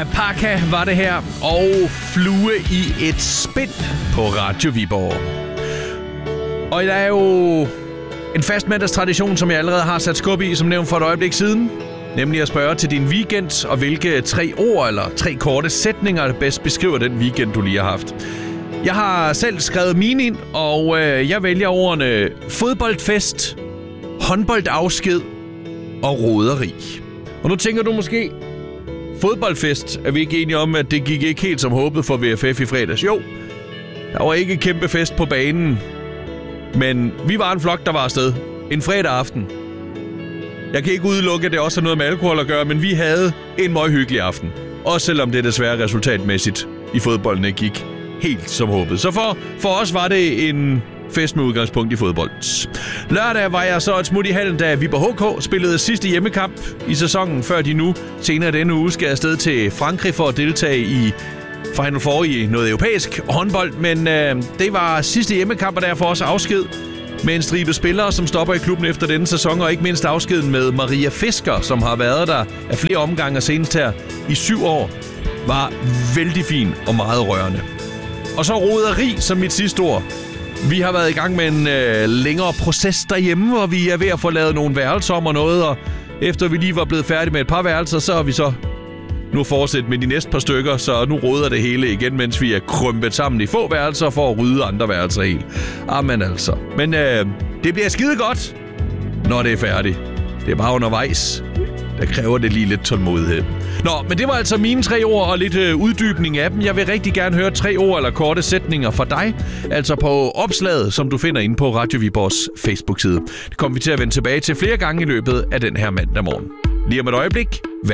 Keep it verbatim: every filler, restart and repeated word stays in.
Parka var det her, og Flue i et spind på Radio Viborg. Og der er jo en fast mandagstradition, som jeg allerede har sat skub i, som nævnt for et øjeblik siden. Nemlig at spørge til din weekend, og hvilke tre ord eller tre korte sætninger, der bedst beskriver den weekend, du lige har haft. Jeg har selv skrevet mine ind, og øh, jeg vælger ordene fodboldfest, håndboldafsked og roderi. Og nu tænker du måske, fodboldfest, er vi ikke enige om, at det gik ikke helt som håbet for V F F i fredags? Jo, der var ikke kæmpe fest på banen, men vi var en flok, der var afsted en fredag aften. Jeg kan ikke udelukke, at det også har noget med alkohol at gøre, men vi havde en meget hyggelig aften. Også selvom det desværre resultatmæssigt i fodbolden ikke gik helt som håbet. Så for, for os var det en fest med udgangspunkt i fodbold. Lørdag var jeg så et smut i hallen, da Viborg H K spillede sidste hjemmekamp i sæsonen, før de nu senere denne uge skal afsted til Frankrig for at deltage i Final Four i noget europæisk håndbold. Men øh, det var sidste hjemmekamp, og derfor også afsked med en stribe spillere, som stopper i klubben efter denne sæson, og ikke mindst afskeden med Maria Fisker, som har været der af flere omgange senest her i syv år, var vældig fin og meget rørende. Og så roderi som mit sidste ord. Vi har været i gang med en øh, længere proces derhjemme, hvor vi er ved at få lavet nogle værelser om og noget, og efter vi lige var blevet færdige med et par værelser, så har vi så nu fortsat med de næste par stykker, så nu råder det hele igen, mens vi er krympet sammen i få værelser for at rydde andre værelser helt. Amen altså. Men øh, det bliver skide godt, når det er færdigt. Det er bare undervejs. Der kræver det lige lidt tålmodighed. Nå, men det var altså mine tre ord og lidt øh, uddybning af dem. Jeg vil rigtig gerne høre tre ord eller korte sætninger fra dig. Altså på opslaget, som du finder inde på Radio Viborgs Facebook-side. Det kommer vi til at vende tilbage til flere gange i løbet af den her mandag morgen. Lige om et øjeblik. Vær